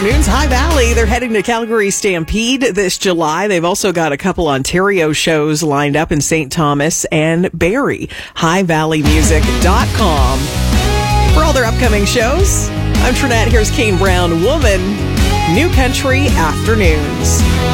Afternoons. High Valley, they're heading to Calgary Stampede this July. They've also got a couple Ontario shows lined up in St. Thomas and Barrie. HighValleyMusic.com for all their upcoming shows. I'm Trinette. Here's Kane Brown, Woman, New Country Afternoons.